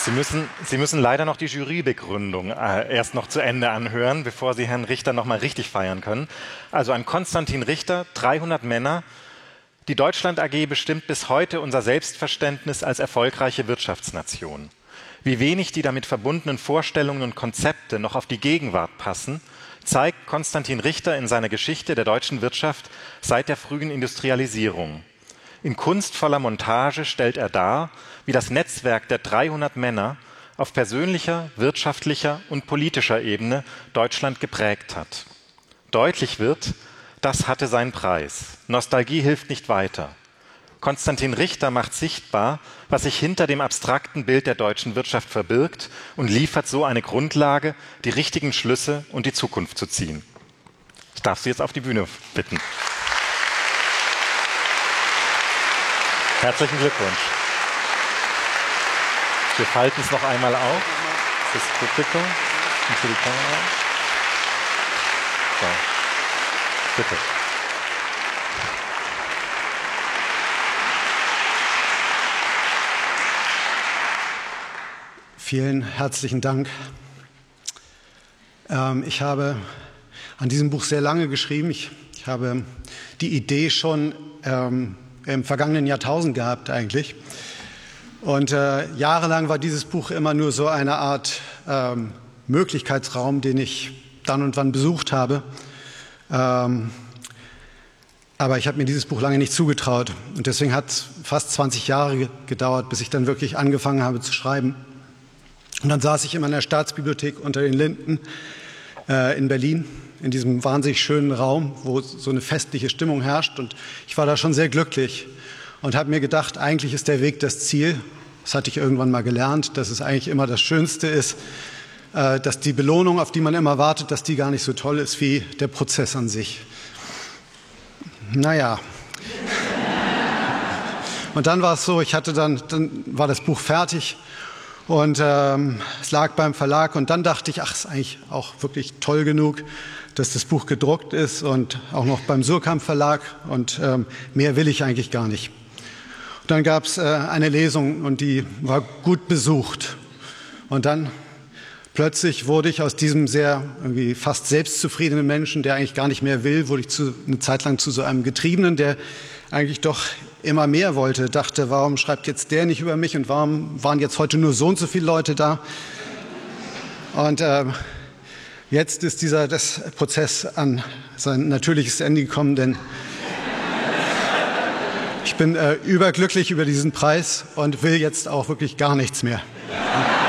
Sie müssen leider noch die Jurybegründung erst noch zu Ende anhören, bevor Sie Herrn Richter noch mal richtig feiern können. Also an Konstantin Richter, 300 Männer. Die Deutschland AG bestimmt bis heute unser Selbstverständnis als erfolgreiche Wirtschaftsnation. Wie wenig die damit verbundenen Vorstellungen und Konzepte noch auf die Gegenwart passen, zeigt Konstantin Richter in seiner Geschichte der deutschen Wirtschaft seit der frühen Industrialisierung. In kunstvoller Montage stellt er dar, wie das Netzwerk der 300 Männer auf persönlicher, wirtschaftlicher und politischer Ebene Deutschland geprägt hat. Deutlich wird, das hatte seinen Preis. Nostalgie hilft nicht weiter. Konstantin Richter macht sichtbar, was sich hinter dem abstrakten Bild der deutschen Wirtschaft verbirgt und liefert so eine Grundlage, die richtigen Schlüsse und die Zukunft zu ziehen. Ich darf Sie jetzt auf die Bühne bitten. Herzlichen Glückwunsch. Wir falten es noch einmal auf. Das Publikum und für die Kamera. So. Bitte. Vielen herzlichen Dank. Ich habe an diesem Buch sehr lange geschrieben. Ich habe die Idee schon im vergangenen Jahrtausend gehabt eigentlich. Und jahrelang war dieses Buch immer nur so eine Art Möglichkeitsraum, den ich dann und wann besucht habe. Aber ich habe mir dieses Buch lange nicht zugetraut. Und deswegen hat es fast 20 Jahre gedauert, bis ich dann wirklich angefangen habe zu schreiben. Und dann saß ich immer in der Staatsbibliothek unter den Linden in Berlin, in diesem wahnsinnig schönen Raum, wo so eine festliche Stimmung herrscht. Und ich war da schon sehr glücklich und habe mir gedacht, eigentlich ist der Weg das Ziel. Das hatte ich irgendwann mal gelernt, dass es eigentlich immer das Schönste ist, dass die Belohnung, auf die man immer wartet, dass die gar nicht so toll ist wie der Prozess an sich. Naja. Und dann war es so, dann war das Buch fertig. Und es lag beim Verlag und dann dachte ich, ach, ist eigentlich auch wirklich toll genug, dass das Buch gedruckt ist und auch noch beim Suhrkamp Verlag und mehr will ich eigentlich gar nicht. Und dann gab es eine Lesung und die war gut besucht. Und dann plötzlich wurde ich aus diesem sehr irgendwie fast selbstzufriedenen Menschen, der eigentlich gar nicht mehr will, wurde ich eine Zeit lang zu so einem Getriebenen, der eigentlich doch immer mehr wollte, dachte, warum schreibt jetzt der nicht über mich und warum waren jetzt heute nur so und so viele Leute da? Und jetzt ist das Prozess an sein natürliches Ende gekommen, denn ich bin überglücklich über diesen Preis und will jetzt auch wirklich gar nichts mehr.